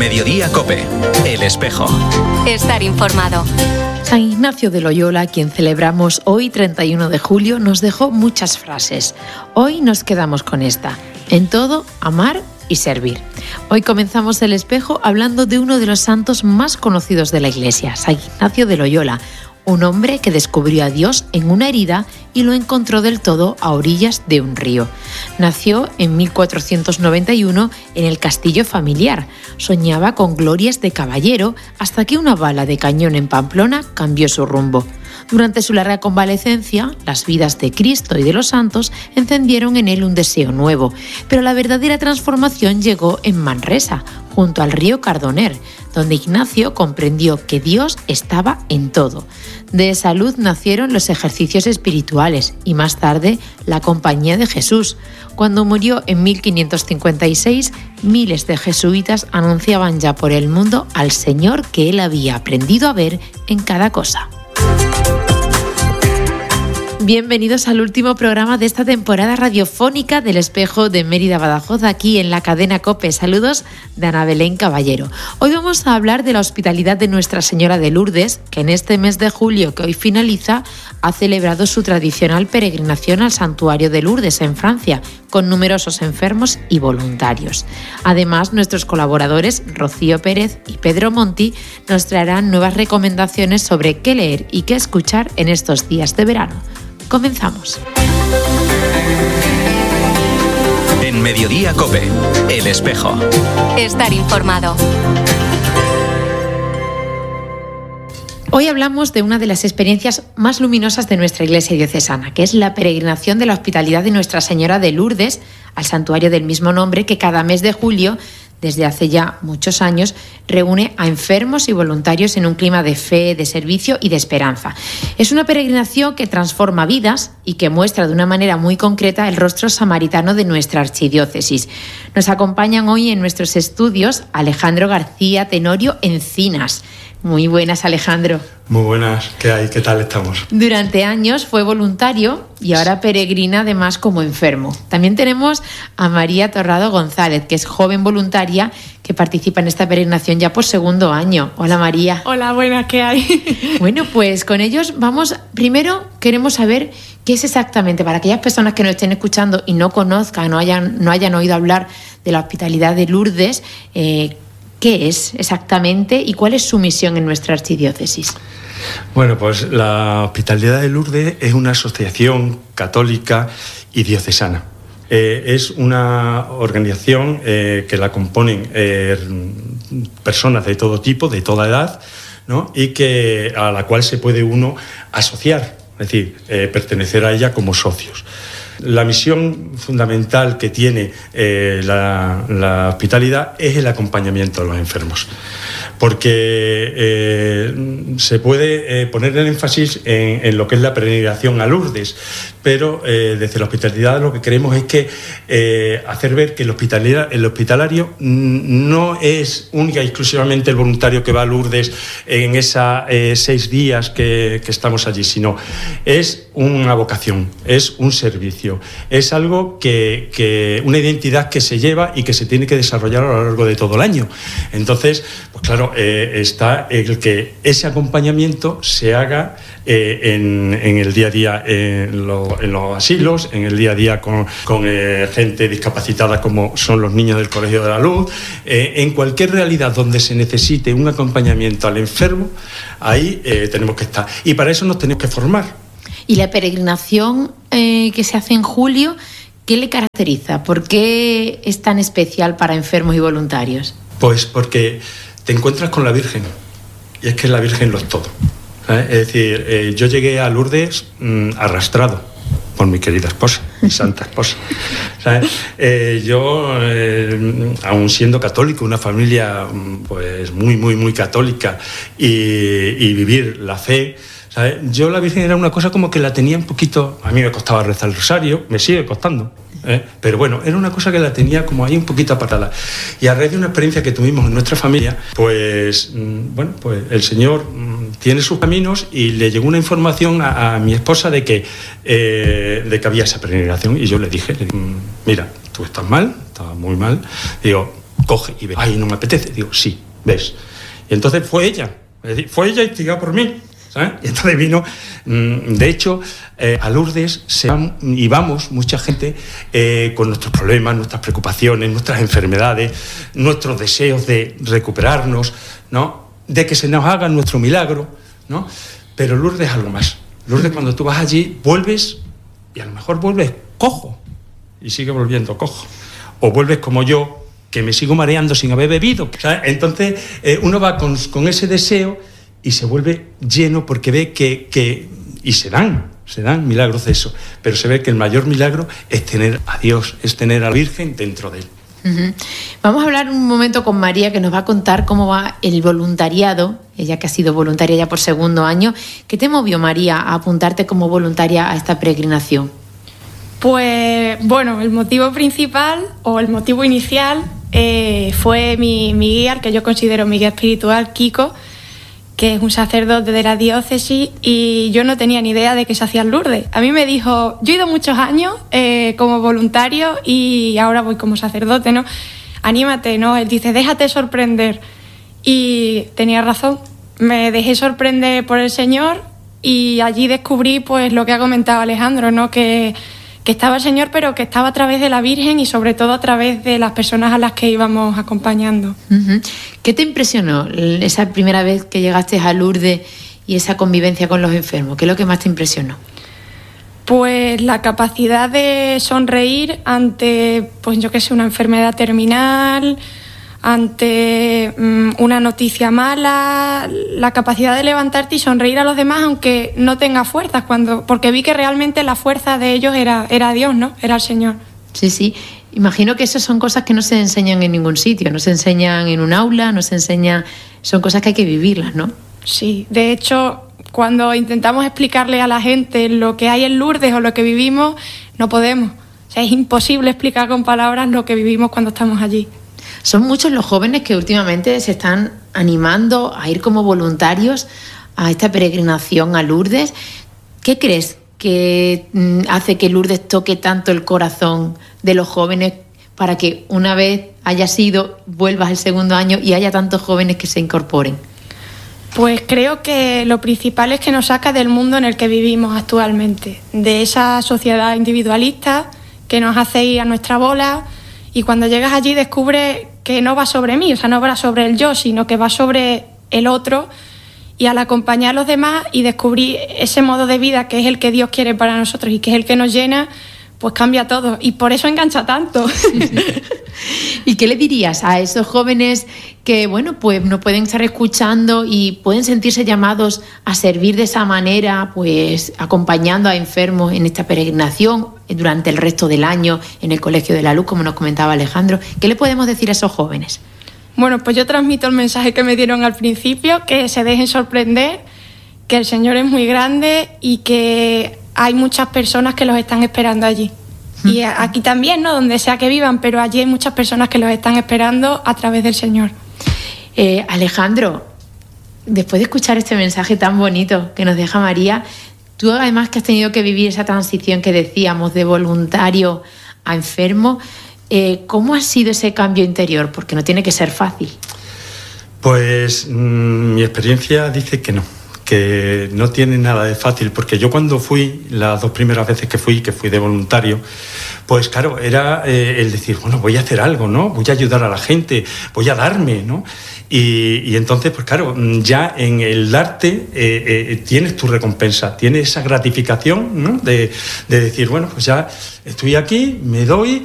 Mediodía COPE, El Espejo. Estar informado. San Ignacio de Loyola, quien celebramos hoy 31 de julio, nos dejó muchas frases. Hoy nos quedamos con esta: en todo, amar y servir. Hoy comenzamos El Espejo hablando de uno de los santos más conocidos de la Iglesia, San Ignacio de Loyola, un hombre que descubrió a Dios en una herida y lo encontró del todo a orillas de un río. Nació en 1491 en el castillo familiar. Soñaba con glorias de caballero hasta que una bala de cañón en Pamplona cambió su rumbo. Durante su larga convalecencia, las vidas de Cristo y de los santos encendieron en él un deseo nuevo, pero la verdadera transformación llegó en Manresa, junto al río Cardoner, donde Ignacio comprendió que Dios estaba en todo. De esa luz nacieron los ejercicios espirituales y más tarde la Compañía de Jesús. Cuando murió en 1556, miles de jesuitas anunciaban ya por el mundo al Señor que él había aprendido a ver en cada cosa. Bienvenidos al último programa de esta temporada radiofónica del Espejo de Mérida Badajoz, aquí en la cadena COPE. Saludos de Ana Belén Caballero. Hoy vamos a hablar de la hospitalidad de Nuestra Señora de Lourdes, que en este mes de julio que hoy finaliza ha celebrado su tradicional peregrinación al santuario de Lourdes en Francia, con numerosos enfermos y voluntarios. Además, nuestros colaboradores Rocío Pérez y Pedro Monti nos traerán nuevas recomendaciones sobre qué leer y qué escuchar en estos días de verano. Comenzamos. En Mediodía COPE, El Espejo. Estar informado. Hoy hablamos de una de las experiencias más luminosas de nuestra Iglesia diocesana, que es la peregrinación de la hospitalidad de Nuestra Señora de Lourdes al santuario del mismo nombre, que cada mes de julio, desde hace ya muchos años, reúne a enfermos y voluntarios en un clima de fe, de servicio y de esperanza. Es una peregrinación que transforma vidas y que muestra de una manera muy concreta el rostro samaritano de nuestra archidiócesis. Nos acompañan hoy en nuestros estudios Alejandro García Tenorio Encinas. Muy buenas, Alejandro. Muy buenas, ¿qué hay? ¿Qué tal estamos? Durante años fue voluntario y ahora peregrina además como enfermo. También tenemos a María Torrado González, que es joven voluntaria que participa en esta peregrinación ya por segundo año. Hola, María. Hola, buenas, ¿qué hay? Bueno, pues con ellos vamos. Primero queremos saber qué es exactamente, para aquellas personas que nos estén escuchando y no conozcan, no hayan oído hablar de la hospitalidad de Lourdes, ¿qué es exactamente y cuál es su misión en nuestra archidiócesis? Bueno, pues la Hospitalidad de Lourdes es una asociación católica y diocesana. Es una organización que la componen personas de todo tipo, de toda edad, ¿no? Y a la cual se puede uno asociar, es decir, pertenecer a ella como socios. La misión fundamental que tiene la hospitalidad es el acompañamiento de los enfermos, porque se puede poner el énfasis en lo que es la peregrinación a Lourdes, pero desde la hospitalidad lo que queremos es que hacer ver que el hospitalario no es única y exclusivamente el voluntario que va a Lourdes en esos 6 días que estamos allí, sino es una vocación, es un servicio, es algo una identidad que se lleva y que se tiene que desarrollar a lo largo de todo el año. Entonces, pues claro, está el que ese acompañamiento se haga en el día a día en los asilos, en el día a día con gente discapacitada como son los niños del Colegio de la Luz, en cualquier realidad donde se necesite un acompañamiento al enfermo, ahí tenemos que estar. Y para eso nos tenemos que formar. ¿Y la peregrinación que se hace en julio, qué le caracteriza? ¿Por qué es tan especial para enfermos y voluntarios? Pues porque te encuentras con la Virgen, y es que la Virgen lo es todo. Es decir, yo llegué a Lourdes arrastrado por mi querida esposa, mi santa esposa. ¿Sabes? Yo, aun siendo católico, una familia pues muy, muy, muy católica, y vivir la fe, ¿sabes? Yo la Virgen era una cosa como que la tenía un poquito. A mí me costaba rezar el rosario, me sigue costando, pero bueno, era una cosa que la tenía como ahí un poquito apartada. Y a raíz de una experiencia que tuvimos en nuestra familia, pues bueno, pues el Señor tiene sus caminos, y le llegó una información a mi esposa de que había esa peregrinación, y yo le dije, mira, tú estás mal, estás muy mal, digo, coge y ve. Ay, no me apetece. Digo, sí, ves. Y entonces fue ella instigada por mí, ¿sabes? Y entonces vino, de hecho, a Lourdes vamos mucha gente con nuestros problemas, nuestras preocupaciones, nuestras enfermedades, nuestros deseos de recuperarnos, ¿no? De que se nos haga nuestro milagro, ¿no? Pero Lourdes es algo más. Lourdes, cuando tú vas allí, vuelves y a lo mejor vuelves cojo y sigues volviendo cojo. O vuelves como yo, que me sigo mareando sin haber bebido, ¿sabes? Entonces uno va con ese deseo y se vuelve lleno porque ve que y se dan milagros de eso, pero se ve que el mayor milagro es tener a Dios, es tener a la Virgen dentro de él. Uh-huh. Vamos a hablar un momento con María, que nos va a contar cómo va el voluntariado, ella que ha sido voluntaria ya por segundo año. ¿Qué te movió, María, a apuntarte como voluntaria a esta peregrinación? Pues bueno, el motivo principal o el motivo inicial fue mi guía, que yo considero mi guía espiritual, Kiko, que es un sacerdote de la diócesis, y yo no tenía ni idea de que se hacía en Lourdes. A mí me dijo, yo he ido muchos años como voluntario y ahora voy como sacerdote, ¿no? Anímate, ¿no? Él dice, déjate sorprender. Y tenía razón, me dejé sorprender por el Señor y allí descubrí pues lo que ha comentado Alejandro, ¿no? Que estaba el Señor, pero que estaba a través de la Virgen y sobre todo a través de las personas a las que íbamos acompañando. Uh-huh. ¿Qué te impresionó esa primera vez que llegaste a Lourdes y esa convivencia con los enfermos? ¿Qué es lo que más te impresionó? Pues la capacidad de sonreír ante, pues yo qué sé, una enfermedad terminal, ante una noticia mala, la capacidad de levantarte y sonreír a los demás aunque no tengas fuerzas, porque vi que realmente la fuerza de ellos era Dios, ¿no? Era el Señor. Sí, sí. Imagino que esas son cosas que no se enseñan en ningún sitio, no se enseñan en un aula, no se enseñan... Son cosas que hay que vivirlas, ¿no? Sí, de hecho, cuando intentamos explicarle a la gente lo que hay en Lourdes o lo que vivimos, no podemos. O sea, es imposible explicar con palabras lo que vivimos cuando estamos allí. Son muchos los jóvenes que últimamente se están animando a ir como voluntarios a esta peregrinación a Lourdes. ¿Qué crees que hace que Lourdes toque tanto el corazón de los jóvenes para que una vez hayas ido, vuelvas el segundo año y haya tantos jóvenes que se incorporen? Pues creo que lo principal es que nos saca del mundo en el que vivimos actualmente, de esa sociedad individualista que nos hace ir a nuestra bola, y cuando llegas allí descubres que no va sobre mí, o sea, no va sobre el yo, sino que va sobre el otro, y al acompañar a los demás y descubrir ese modo de vida que es el que Dios quiere para nosotros y que es el que nos llena, pues cambia todo, y por eso engancha tanto. ¿Y qué le dirías a esos jóvenes que, bueno, pues no pueden estar escuchando y pueden sentirse llamados a servir de esa manera, pues acompañando a enfermos en esta peregrinación durante el resto del año en el Colegio de la Luz, como nos comentaba Alejandro? ¿Qué le podemos decir a esos jóvenes? Bueno, pues yo transmito el mensaje que me dieron al principio, que se dejen sorprender, que el Señor es muy grande y que hay muchas personas que los están esperando allí. Y aquí también, ¿no? Donde sea que vivan, pero allí hay muchas personas que los están esperando a través del Señor. Alejandro, después de escuchar este mensaje tan bonito que nos deja María, tú además que has tenido que vivir esa transición que decíamos de voluntario a enfermo, ¿cómo ha sido ese cambio interior? Porque no tiene que ser fácil. Pues mi experiencia dice que no tiene nada de fácil, porque yo cuando fui, las 2 primeras veces que fui de voluntario, pues claro, era el decir, bueno, voy a hacer algo, ¿no? Voy a ayudar a la gente, voy a darme, ¿no? Y entonces, pues claro, ya en el darte tienes tu recompensa, tienes esa gratificación, ¿no? De decir, bueno, pues ya estoy aquí, me doy